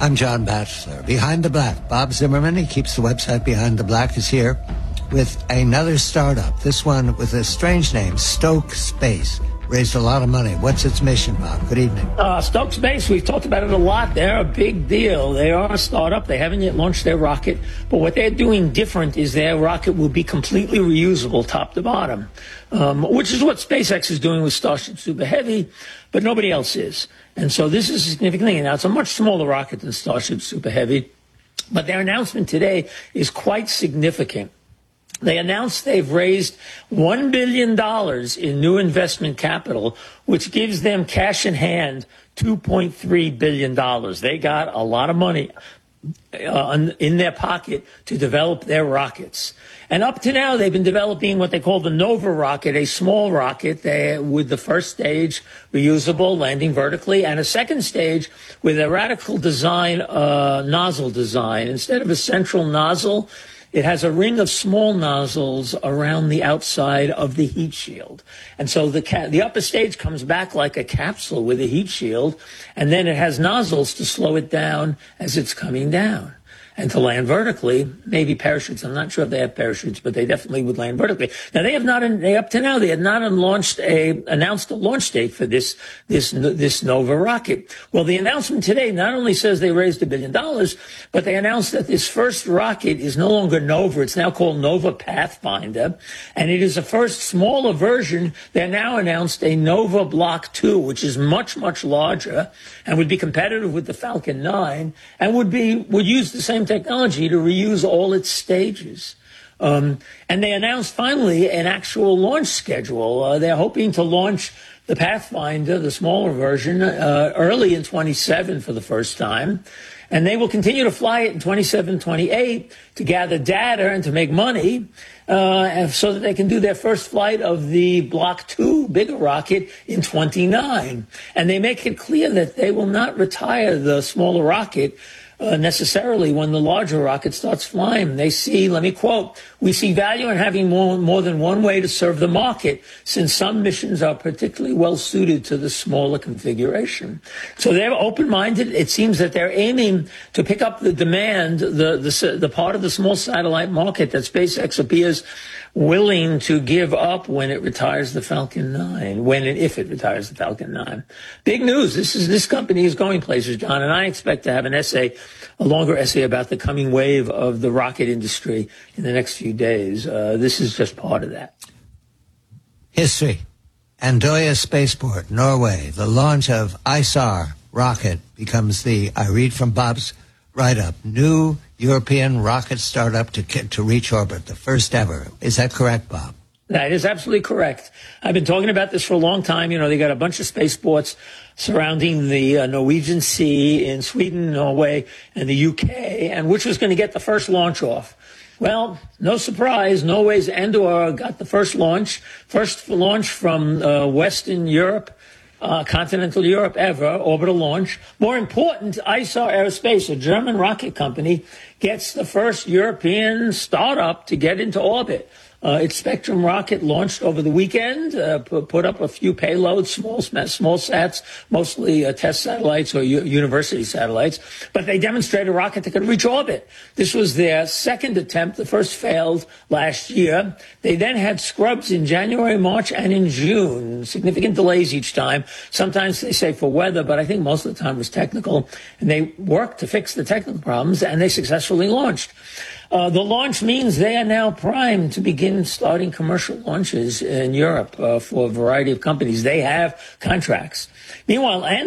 I'm John Batchelor. Behind the Black, Bob Zimmerman, he keeps the website Behind the Black, is here with another startup. This one with a strange name, Stoke Space. Raised a lot of money. What's its mission, Bob? Good evening. Stoke Space, we've talked about it a lot. They're a big deal. They are a startup. They haven't yet launched their rocket. But what they're doing different is their rocket will be completely reusable top to bottom, which is what SpaceX is doing with Starship Super Heavy, but nobody else is. And so this is a significant thing. Now, it's a much smaller rocket than Starship Super Heavy, but their announcement today is quite significant. They announced they've raised $1 billion in new investment capital, which gives them cash in hand $2.3 billion. They got a lot of money in their pocket to develop their rockets. And up to now, they've been developing what they call the Nova rocket, a small rocket with the first stage reusable, landing vertically, and a second stage with a radical design, nozzle design. Instead of a central nozzle, it has a ring of small nozzles around the outside of the heat shield. And so the upper stage comes back like a capsule with a heat shield, and then it has nozzles to slow it down as it's coming down. And to land vertically, maybe parachutes. I'm not sure if they have parachutes, but they definitely would land vertically. Now, up to now, they had not announced a launch date for this Nova rocket. Well, the announcement today not only says they raised $1 billion, but they announced that this first rocket is no longer Nova. It's now called Nova Pathfinder, and it is a first smaller version. They now announced a Nova Block 2, which is much, much larger and would be competitive with the Falcon 9 and would use the same technology to reuse all its stages. And they announced finally an actual launch schedule. They're hoping to launch the Pathfinder, the smaller version, early in 27 for the first time. And they will continue to fly it in 27, 28 to gather data and to make money so that they can do their first flight of the Block 2 bigger rocket in 29. And they make it clear that they will not retire the smaller rocket necessarily when the larger rocket starts flying. They see, let me quote, "We see value in having more than one way to serve the market, since some missions are particularly well suited to the smaller configuration." So they're open-minded. It seems that they're aiming to pick up the demand, the part of the small satellite market that SpaceX appears willing to give up when it retires the Falcon 9, if it retires the Falcon 9. Big news. This company is going places, John, and I expect to have a longer essay about the coming wave of the rocket industry in the next few days. This is just part of that. History. Andøya Spaceport, Norway. The launch of ISAR rocket becomes I read from Bob's write-up, new European rocket startup to reach orbit, the first ever. Is that correct, Bob? That is absolutely correct. I've been talking about this for a long time. They got a bunch of spaceports surrounding the Norwegian Sea in Sweden, Norway, and the UK, and which was going to get the first launch off. Well, no surprise, Norway's Andøya got the first launch from Western Europe, continental Europe ever, orbital launch. More important, ISAR Aerospace, a German rocket company, gets the first European startup to get into orbit. Its Spectrum rocket launched over the weekend, put up a few payloads, small sats, mostly test satellites or university satellites, but they demonstrated a rocket that could reach orbit. This was their second attempt. The first failed last year. They then had scrubs in January, March, and in June. Significant delays each time. Sometimes they say for weather, but I think most of the time it was technical. And they worked to fix the technical problems, and they successfully launched. The launch means they are now primed to begin starting commercial launches in Europe for a variety of companies. They have contracts. Meanwhile,